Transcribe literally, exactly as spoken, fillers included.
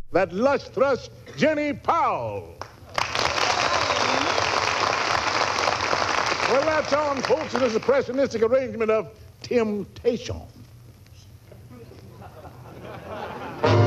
that lustrous Jenny Powell. Well, that's on, folks. It is a pressionistic arrangement of Temptation.